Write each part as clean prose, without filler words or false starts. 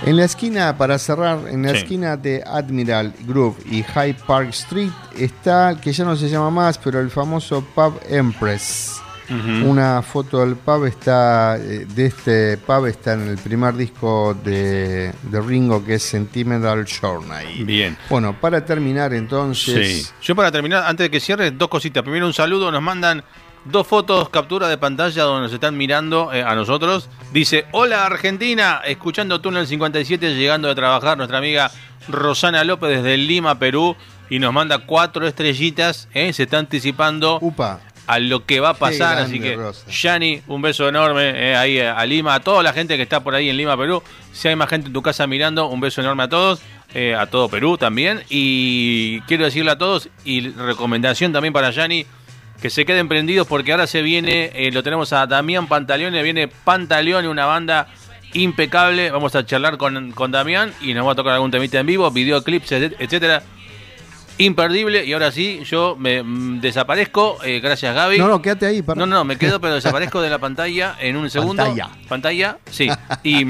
En la esquina, para cerrar, en la Sí. esquina de Admiral Grove y Hyde Park Street está, que ya no se llama más, pero el famoso Pub Empress. Una foto del pub está, de este pub está en el primer disco de Ringo, que es Sentimental Journey. Bien. Bueno, para terminar entonces... Sí. Yo para terminar, antes de que cierre, dos cositas. Primero un saludo, nos mandan 2 fotos, captura de pantalla donde nos están mirando a nosotros. Dice, hola Argentina, escuchando Túnel 57, llegando de trabajar, nuestra amiga Rosana López desde Lima, Perú, y nos manda 4 estrellitas, se está anticipando Upa. a lo que va a pasar, grande, así que Rosa. Yani, un beso enorme ahí a Lima, a toda la gente que está por ahí en Lima, Perú. Si hay más gente en tu casa mirando, un beso enorme a todos, a todo Perú también. Y quiero decirle a todos, y recomendación también para Yani, que se queden prendidos porque ahora se viene, lo tenemos a Damián Pantaleone, viene Pantaleone, una banda impecable. Vamos a charlar con Damián y nos va a tocar algún temita en vivo, videoclips, etcétera. Imperdible. Y ahora sí, yo me desaparezco. Gracias, Gaby. No, quédate ahí. Para... No, me quedo, pero desaparezco de la pantalla en un segundo. Pantalla, sí. Y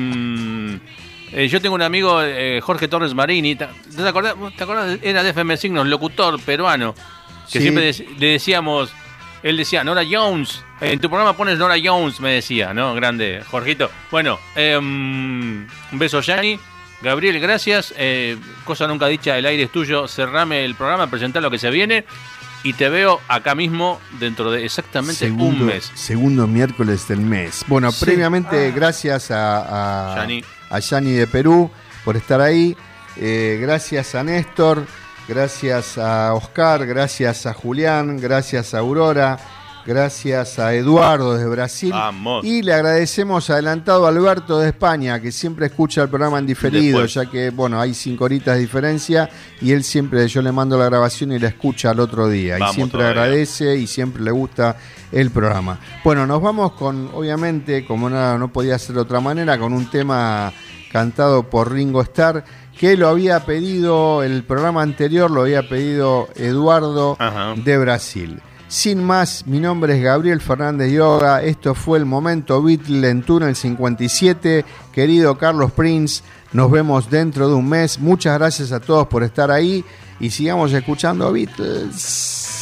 yo tengo un amigo, Jorge Torres Marini. ¿Te acordás? Era de FM Signos, locutor peruano. Que Sí. siempre le decíamos, él decía, Nora Jones, en tu programa pones Nora Jones, me decía, ¿no? Grande, Jorgito. Bueno, un beso, Yani. Gabriel, gracias. Cosa nunca dicha, el aire es tuyo. Cerrame el programa, presentá lo que se viene. Y te veo acá mismo dentro de exactamente un mes. Segundo miércoles del mes. Bueno, Sí. previamente, gracias a Yani de Perú por estar ahí. Gracias a Néstor. Gracias a Oscar, gracias a Julián, gracias a Aurora, gracias a Eduardo desde Brasil. Vamos. Y le agradecemos adelantado a Alberto de España, que siempre escucha el programa en diferido, Después. ya que, bueno, hay 5 horitas de diferencia y él siempre, yo le mando la grabación y la escucha al otro día. Vamos y siempre todavía. agradece y siempre le gusta el programa. Bueno, nos vamos con, obviamente, como no podía ser de otra manera, con un tema cantado por Ringo Starr, que lo había pedido, el programa anterior lo había pedido Eduardo de Brasil. Sin más, mi nombre es Gabriel Fernández Yoga, esto fue el Momento Beatle en Túnel 57, querido Carlos Prince, nos vemos dentro de un mes, muchas gracias a todos por estar ahí y sigamos escuchando Beatles.